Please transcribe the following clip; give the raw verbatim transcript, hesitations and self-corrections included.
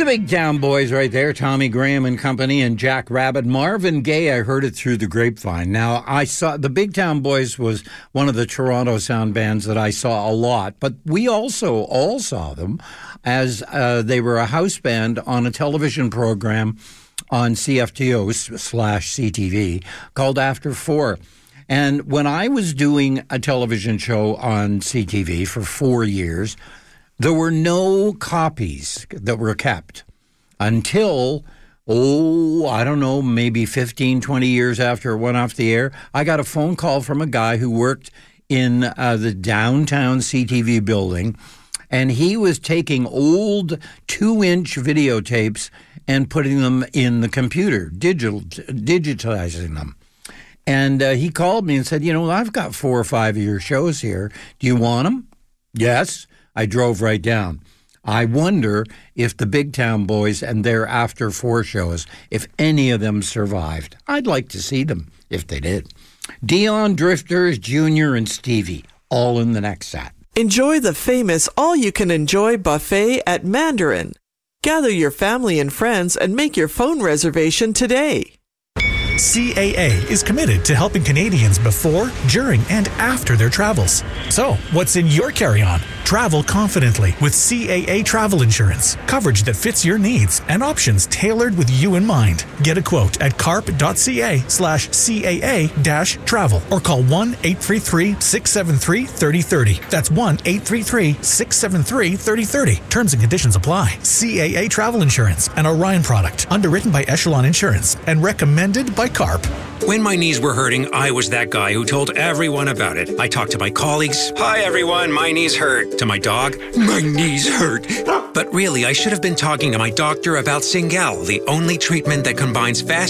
The Big Town Boys right there, Tommy Graham and Company and Jack Rabbit. Marvin Gaye, I heard it through the grapevine. Now, I saw, the Big Town Boys was one of the Toronto sound bands that I saw a lot, but we also all saw them as uh, they were a house band on a television program on C F T O slash C T V called After Four. And when I was doing a television show on C T V for four years, there were no copies that were kept until, oh, I don't know, maybe fifteen, twenty years after it went off the air. I got a phone call from a guy who worked in uh, the downtown C T V building, and he was taking old two-inch videotapes and putting them in the computer, digital, digitizing them. And uh, he called me and said, you know, I've got four or five of your shows here. Do you want them? Yes. I drove right down. I wonder if the Big Town Boys and their After Four shows, if any of them survived. I'd like to see them if they did. Dion, Drifters, Junior, and Stevie, all in the next set. Enjoy the famous all-you-can-enjoy buffet at Mandarin. Gather your family and friends and make your phone reservation today. C A A is committed to helping Canadians before, during, and after their travels. So, what's in your carry-on? Travel confidently with C A A travel insurance. Coverage that fits your needs and options tailored with you in mind. Get a quote at carp.ca slash CAA dash travel or call one eight three three, six seven three, three oh three oh. That's one eight three three, six seven three, three oh three oh. Terms and conditions apply. C A A Travel Insurance, an Orion product, underwritten by Echelon Insurance and recommended by CARP. When my knees were hurting, I was that guy who told everyone about it. I talked to my colleagues. Hi, everyone. My knees hurt. To my dog. My knees hurt. But really, I should have been talking to my doctor about Cingal, the only treatment that combines fast